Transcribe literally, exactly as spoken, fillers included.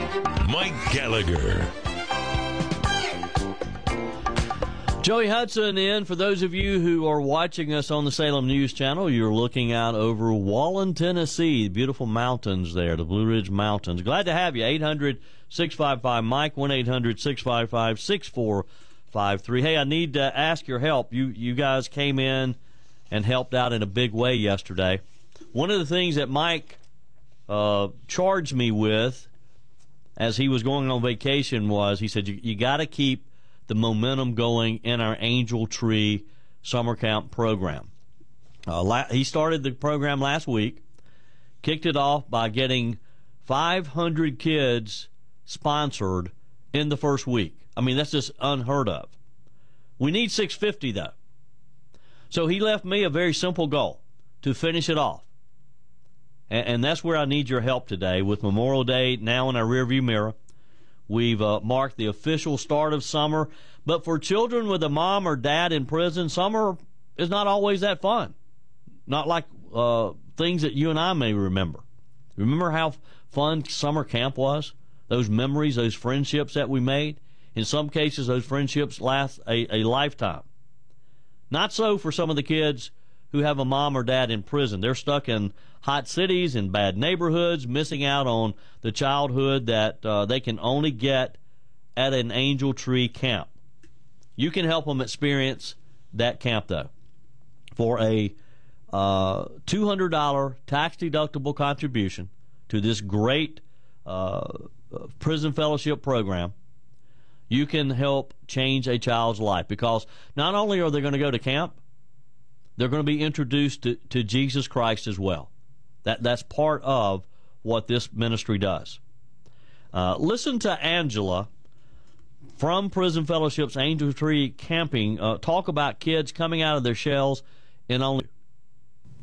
Mike Gallagher. Joey Hudson in. For those of you who are watching us on the Salem News Channel, you're looking out over Wallen, Tennessee. Beautiful mountains there, the Blue Ridge Mountains. Glad to have you. eight hundred, six five five, Mike, one eight hundred, six five five, six four five three. Hey, I need to ask your help. You, you guys came in and helped out in a big way yesterday. One of the things that Mike uh, charged me with as he was going on vacation was, he said, you, you got to keep the momentum going in our Angel Tree Summer Camp program. Uh, la- he started the program last week, kicked it off by getting five hundred kids sponsored in the first week. I mean, that's just unheard of. We need six hundred fifty, though. So he left me a very simple goal, to finish it off. And, and that's where I need your help today. With Memorial Day now in our rearview mirror, we've uh, marked the official start of summer. But for children with a mom or dad in prison, summer is not always that fun. Not like uh, things that you and I may remember. Remember how fun summer camp was? Those memories, those friendships that we made? In some cases, those friendships last a, a lifetime. Not so for some of the kids who have a mom or dad in prison. They're stuck in hot cities, in bad neighborhoods, missing out on the childhood that uh, they can only get at an Angel Tree camp. You can help them experience that camp, though, for a uh, two hundred dollars tax-deductible contribution to this great uh, prison fellowship program. You can help change a child's life, because not only are they going to go to camp, they're going to be introduced to, to Jesus Christ as well. That That's part of what this ministry does. Uh, listen to Angela from Prison Fellowship's Angel Tree Camping uh, talk about kids coming out of their shells in only